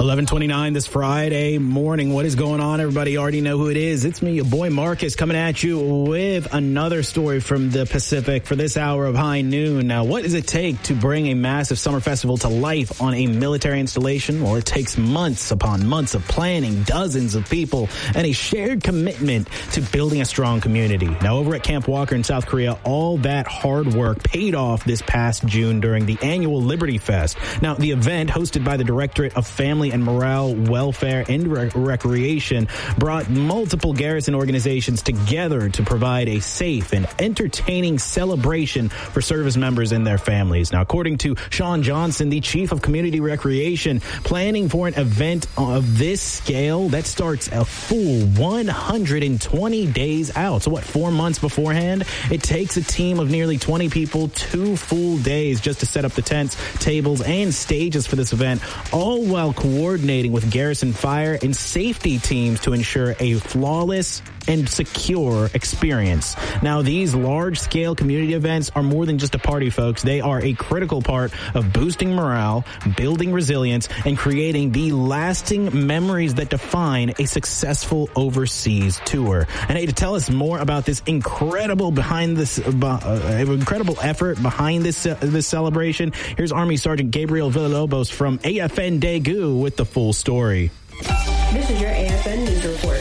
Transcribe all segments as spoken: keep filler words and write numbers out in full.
eleven twenty-nine this Friday morning. What is going on, everybody? You already know who it is. It's me, your boy Marcus, coming at you with another story from the Pacific for this hour of high noon. Now, what does it take to bring a massive summer festival to life on a military installation? Well, it takes months upon months of planning, dozens of people, and a shared commitment to building a strong community. Now, over at Camp Walker in South Korea, all that hard work paid off this past June during the annual Liberty Fest. Now, the event, hosted by the Directorate of Family and Morale, Welfare, and Re- Recreation, brought multiple garrison organizations together to provide a safe and entertaining celebration for service members and their families. Now, according to Sean Johnson, the chief of community recreation, planning for an event of this scale, that starts a full one hundred twenty days out. So what, four months beforehand? It takes a team of nearly twenty people, two full days just to set up the tents, tables, and stages for this event, all while coordinating with garrison fire and safety teams to ensure a flawless and secure experience. Now, these large-scale community events are more than just a party, folks. They are a critical part of boosting morale, building resilience, and creating the lasting memories that define a successful overseas tour. And hey, to tell us more about this incredible behind this uh, incredible effort behind this uh, this celebration, here's Army Sergeant Gabriel Villalobos from A F N Daegu with the full story. This is your A F N News Report.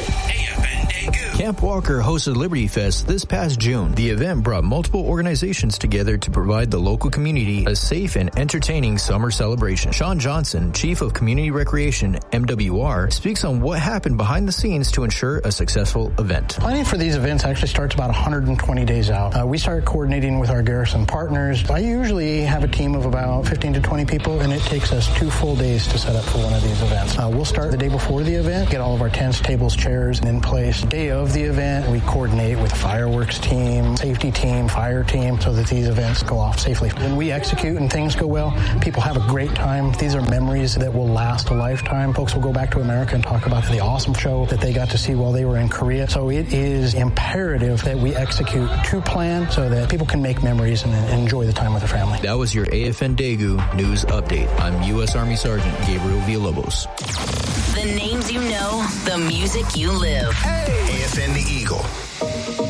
Camp Walker hosted Liberty Fest this past June. The event brought multiple organizations together to provide the local community a safe and entertaining summer celebration. Sean Johnson, Chief of Community Recreation, M W R, speaks on what happened behind the scenes to ensure a successful event. Planning for these events actually starts about one hundred twenty days out. Uh, we start coordinating with our garrison partners. I usually have a team of about fifteen to twenty people, and it takes us two full days to set up for one of these events. Uh, we'll start the day before the event, get all of our tents, tables, chairs in place. Day of the event, we coordinate with fireworks team, safety team, fire team, so that these events go off safely. When we execute and things go well, people have a great time. These are memories that will last a lifetime. Folks will go back to America and talk about the awesome show that they got to see while they were in Korea. So it is imperative that we execute to plan so that people can make memories and enjoy the time with their family. That was your A F N Daegu News Update. I'm U S Army Sergeant Gabriel Villalobos. The names you know, the music you live. Hey! A F N The Eagle.